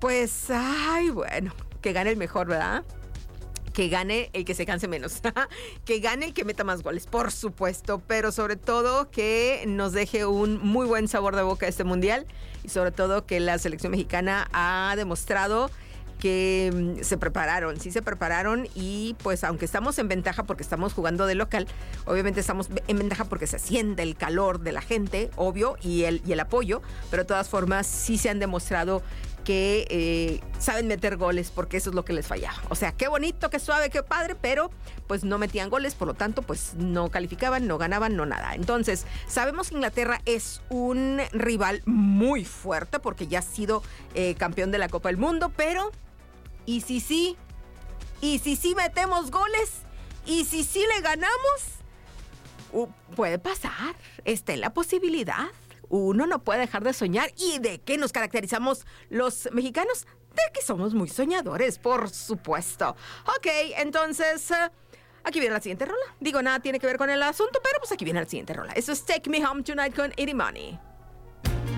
Pues, ay, bueno, que gane el mejor, ¿verdad? Que gane el que se canse menos, que gane el que meta más goles, por supuesto, pero sobre todo que nos deje un muy buen sabor de boca este mundial y sobre todo que la selección mexicana ha demostrado que se prepararon, sí se prepararon y pues aunque estamos en ventaja porque estamos jugando de local, obviamente estamos en ventaja porque se siente el calor de la gente, obvio, y el apoyo, pero de todas formas sí se han demostrado que saben meter goles porque eso es lo que les fallaba. O sea, qué bonito, qué suave, qué padre, pero pues no metían goles, por lo tanto pues no calificaban, no ganaban, no nada. Entonces, sabemos que Inglaterra es un rival muy fuerte porque ya ha sido campeón de la Copa del Mundo, pero ¿y si sí? ¿Y si sí metemos goles? ¿Y si sí le ganamos? Puede pasar, está en la posibilidad. Uno no puede dejar de soñar. ¿Y de qué nos caracterizamos los mexicanos? De que somos muy soñadores, por supuesto. Ok, entonces, aquí viene la siguiente rola. Digo, nada tiene que ver con el asunto, pero pues aquí viene la siguiente rola. Eso es Take Me Home Tonight con Eddie Money.